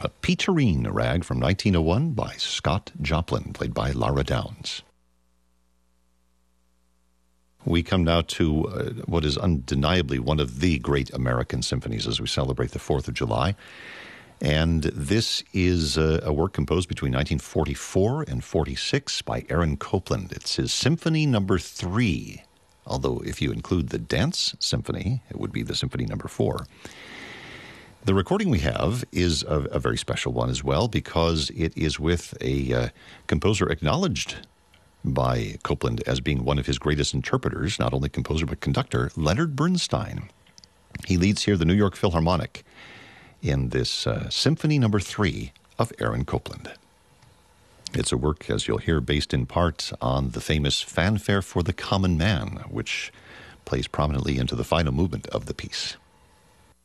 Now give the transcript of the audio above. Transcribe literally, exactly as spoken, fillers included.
a Peterine rag from nineteen oh one by Scott Joplin, played by Lara Downs. We come now to uh, what is undeniably one of the great American symphonies as we celebrate the fourth of July. And this is a, a work composed between nineteen forty-four and forty-six by Aaron Copland. It's his Symphony Number Three, although if you include the Dance Symphony, it would be the Symphony Number Four. The recording we have is a, a very special one as well, because it is with a uh, composer acknowledged by Copland as being one of his greatest interpreters, not only composer but conductor, Leonard Bernstein. He leads here the New York Philharmonic in this uh, Symphony Number Three of Aaron Copland. It's a work, as you'll hear, based in part on the famous Fanfare for the Common Man, which plays prominently into the final movement of the piece.